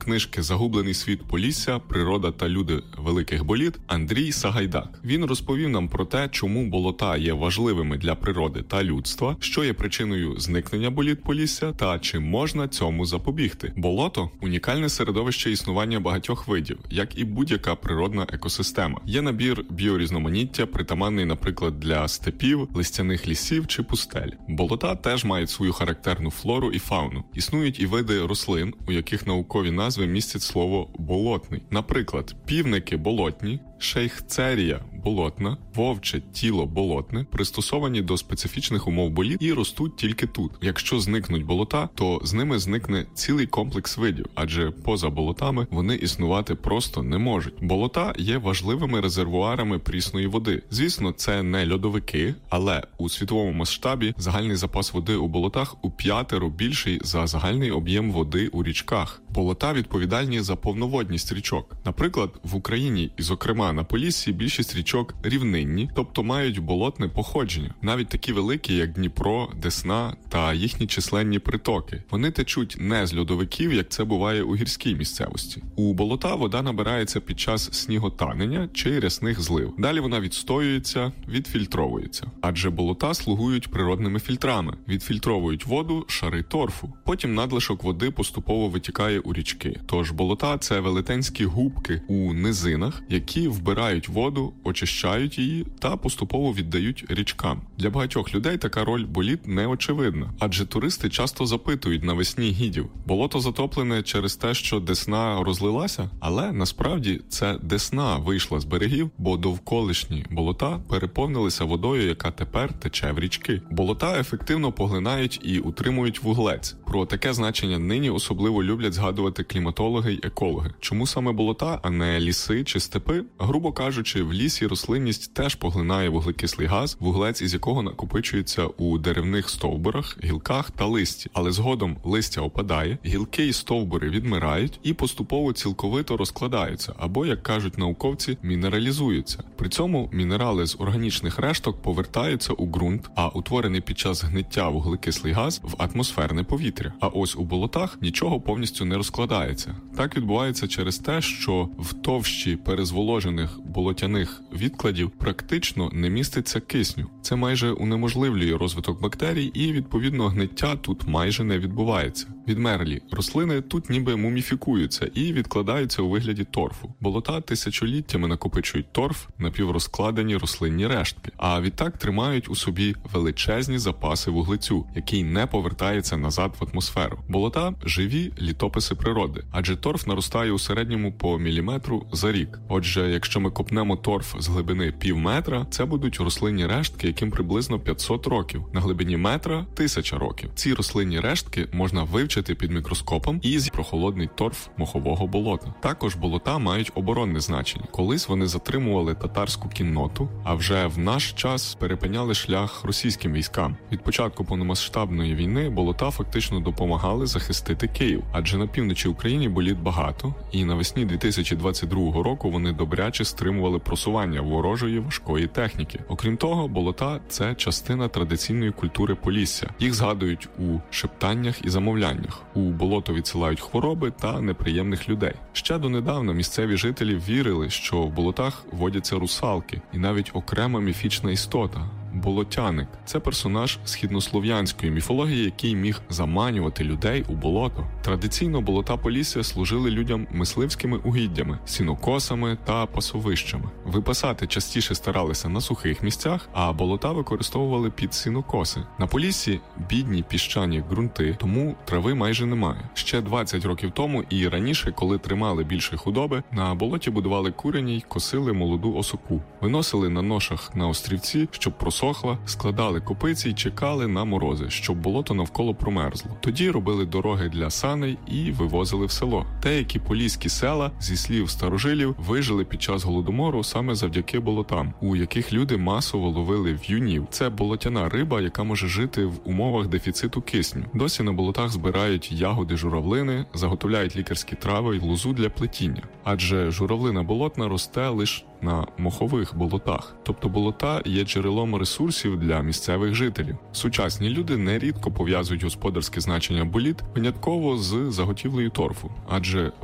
книжки «Загублений світ Полісся. Природа та люди великих боліт» Андрій Сагайдак. Він розповів нам про те, чому болота є важливими для природи та людства, що є причиною зникнення боліт Полісся та чи можна цьому запобігти. Болото – унікальне середовище існування багатьох видів, як і будь-яка природна екосистема. Є набір біорізноманіття, притаманний, наприклад, для степів, листяних лісів чи пустель. Болота теж мають свою характерну флору і фауну. Існують і види рослин, у яких наукові назви містять слово «болотний». Наприклад, півники болотні, шейхцерія болотна, вовче тіло болотне, пристосовані до специфічних умов боліт і ростуть тільки тут. Якщо зникнуть болота, то з ними зникне цілий комплекс видів, адже поза болотами вони існувати просто не можуть. Болота є важливими резервуарами прісної води. Звісно, це не льодовики, але у світовому масштабі загальний запас води у болотах у 5 більший за загальний об'єм води у річках. Болота відповідальні за повноводність річок. Наприклад, в Україні і, зокрема, на Поліссі більшість річок рівнинні, тобто мають болотне походження. Навіть такі великі, як Дніпро, Десна та їхні численні притоки. Вони течуть не з льодовиків, як це буває у гірській місцевості. У болота вода набирається під час сніготанення чи рясних злив. Далі вона відстоюється, відфільтровується. Адже болота слугують природними фільтрами. Відфільтровують воду шари торфу. Потім надлишок води поступово витікає у річки. Тож болота – це велетенські губки у низинах, які вбирають воду, очищають її та поступово віддають річкам. Для багатьох людей така роль боліт не очевидна, адже туристи часто запитують навесні гідів: болото затоплене через те, що Десна розлилася? Але насправді це Десна вийшла з берегів, бо довколишні болота переповнилися водою, яка тепер тече в річки. Болота ефективно поглинають і утримують вуглець. Про таке значення нині особливо люблять згадувати кліматологи й екологи. Чому саме болота, а не ліси чи степи? Грубо кажучи, в лісі рослинність теж поглинає вуглекислий газ, вуглець із якого накопичується у деревних стовбурах, гілках та листі. Але згодом листя опадає, гілки і стовбури відмирають і поступово цілковито розкладаються, або, як кажуть науковці, мінералізуються. При цьому мінерали з органічних решток повертаються у ґрунт, а утворений під час гниття вуглекислий газ в атмосферне повітря. А ось у болотах нічого повністю не розкладається. Так відбувається через те, що в товщі перезволожених болотяних відкладів практично не міститься кисню. Це майже унеможливлює розвиток бактерій і, відповідно, гниття тут майже не відбувається. Відмерлі рослини тут ніби муміфікуються і відкладаються у вигляді торфу. Болота тисячоліттями накопичують торф, напіврозкладені рослинні рештки, а відтак тримають у собі величезні запаси вуглецю, який не повертається назад в атмосферу. Болота – живі літописи природи, адже торф наростає у середньому по міліметру за рік. Отже, якщо ми копнемо торф з глибини пів метра, це будуть рослинні рештки, яким приблизно 500 років. На глибині метра – 1000 років. Ці рослинні рештки можна вивчити під мікроскопом і з прохолодний торф мохового болота. Також болота мають оборонне значення. Колись вони затримували татарську кінноту, а вже в наш час перепиняли шлях російським військам. Від початку повномасштабної війни болота фактично допомагали захистити Київ, адже на півночі України боліт багато, і навесні 2022 року вони добряче стримували просування ворожої важкої техніки. Окрім того, болота – це частина традиційної культури Полісся. Їх згадують у шептаннях і замовляннях. У болото відсилають хвороби та неприємних людей. Ще донедавна місцеві жителі вірили, що в болотах водяться русалки і навіть окрема міфічна істота – болотяник. Це персонаж східнослов'янської міфології, який міг заманювати людей у болото. Традиційно болота Полісся служили людям мисливськими угіддями, сінокосами та пасовищами. Випасати частіше старалися на сухих місцях, а болота використовували під сінокоси. На Поліссі бідні піщані ґрунти, тому трави майже немає. Ще 20 років тому і раніше, коли тримали більше худоби, на болоті будували курені й косили молоду осоку. Виносили на ношах на острівці, щоб просохла, складали копиці й чекали на морози, щоб болото навколо промерзло. Тоді робили дороги для саней і вивозили в село. Деякі поліські села, зі слів старожилів, вижили під час голодомору саме завдяки болотам, у яких люди масово ловили в'юнів. Це болотяна риба, яка може жити в умовах дефіциту кисню. Досі на болотах збирають ягоди журавлини, заготовляють лікарські трави й лозу для плетіння. Адже журавлина болотна росте лише на мохових болотах. Тобто болота є джерелом ресурсів для місцевих жителів. Сучасні люди нерідко пов'язують господарське значення боліт винятково з заготівлею торфу, адже